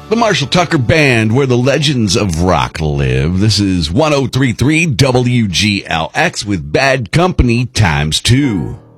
The Marshall Tucker Band, where the legends of rock live. This is 1033 WGLX with Bad Company ×2.